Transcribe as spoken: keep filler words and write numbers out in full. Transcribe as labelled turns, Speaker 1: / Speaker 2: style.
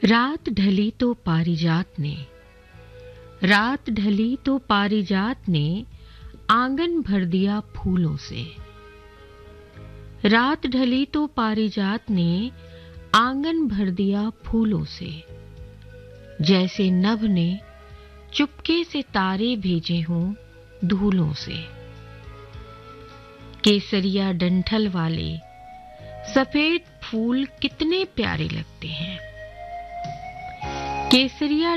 Speaker 1: रात ढली तो पारिजात ने रात ढली तो पारिजात ने आंगन भर दिया फूलों से। रात ढली तो पारिजात ने आंगन भर दिया फूलों से। जैसे नभ ने चुपके से तारे भेजे हों धूलों से। केसरिया डंठल वाले सफेद फूल कितने प्यारे लगते हैं। केसरिया